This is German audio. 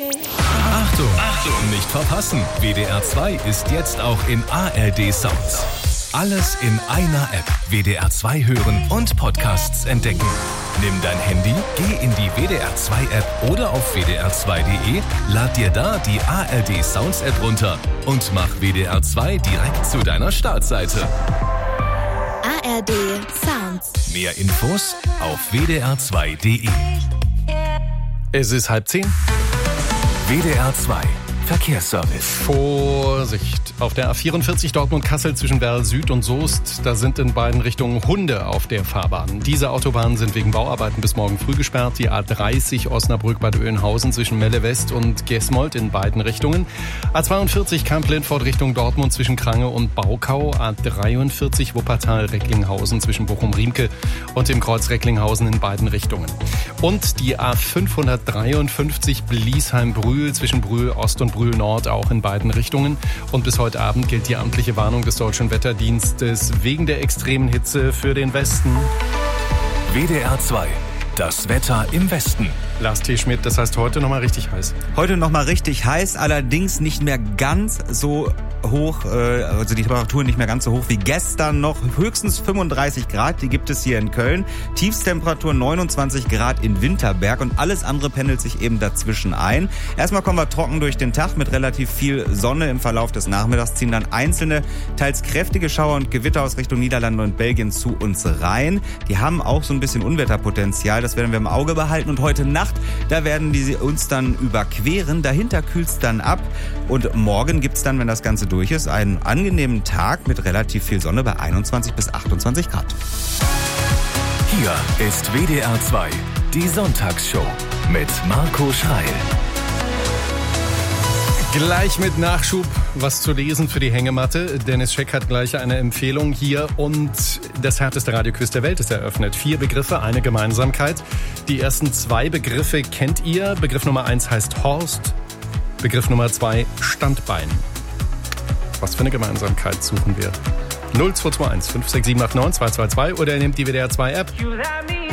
Achtung, nicht verpassen. WDR 2 ist jetzt auch in ARD Sounds. Alles in einer App. WDR 2 hören und Podcasts entdecken. Nimm dein Handy, geh in die WDR 2 App oder auf wdr2.de, lad dir da die ARD Sounds App runter und mach WDR 2 direkt zu deiner Startseite. ARD Sounds. Mehr Infos auf wdr2.de. Es ist 9:30. WDR 2 Verkehrsservice. Vorsicht! Auf der A44 Dortmund-Kassel zwischen Werl Süd und Soest, da sind in beiden Richtungen Hunde auf der Fahrbahn. Diese Autobahnen sind wegen Bauarbeiten bis morgen früh gesperrt. Die A30 Osnabrück-Bad Oeynhausen zwischen Melle West und Gesmold in beiden Richtungen. A42 Kamp-Lindfort Richtung Dortmund zwischen Krange und Baukau. A43 Wuppertal-Recklinghausen zwischen Bochum-Riemke und dem Kreuz Recklinghausen in beiden Richtungen. Und die A553 Bliesheim-Brühl zwischen Brühl Ost und Brühl Nord auch in beiden Richtungen. Und bis heute Abend gilt die amtliche Warnung des Deutschen Wetterdienstes wegen der extremen Hitze für den Westen. WDR 2, das Wetter im Westen. Lars T. Schmidt, das heißt heute nochmal richtig heiß. Heute nochmal richtig heiß, allerdings nicht mehr ganz so hoch, also die Temperatur nicht mehr ganz so hoch wie gestern noch. Höchstens 35 Grad, die gibt es hier in Köln. Tiefstemperatur 29 Grad in Winterberg und alles andere pendelt sich eben dazwischen ein. Erstmal kommen wir trocken durch den Tag mit relativ viel Sonne. Im Verlauf des Nachmittags ziehen dann einzelne, teils kräftige Schauer und Gewitter aus Richtung Niederlande und Belgien zu uns rein. Die haben auch so ein bisschen Unwetterpotenzial, das werden wir im Auge behalten. Und heute Nacht, da werden die uns dann überqueren. Dahinter kühlt es dann ab. Und morgen gibt es dann, wenn das Ganze durch ist, einen angenehmen Tag mit relativ viel Sonne bei 21 bis 28 Grad. Hier ist WDR 2, die Sonntagsshow mit Marco Schreil. Gleich mit Nachschub was zu lesen für die Hängematte. Dennis Scheck hat gleich eine Empfehlung hier und das härteste Radioquiz der Welt ist eröffnet. 4 Begriffe, eine Gemeinsamkeit. Die ersten 2 Begriffe kennt ihr. Begriff Nummer 1 heißt Horst. Begriff Nummer 2 Standbein. Was für eine Gemeinsamkeit suchen wir? 0221 56789 222 oder ihr nehmt die WDR 2 App.